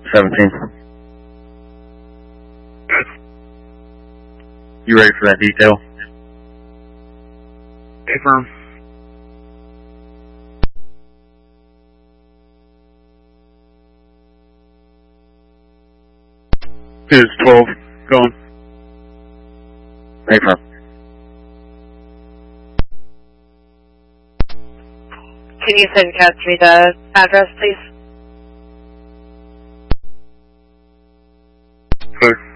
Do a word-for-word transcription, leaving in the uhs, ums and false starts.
seventeen. You ready for that detail? Confirm. Here's twelve. Going. Confirm. Can you send Cat me the address, please? Clear.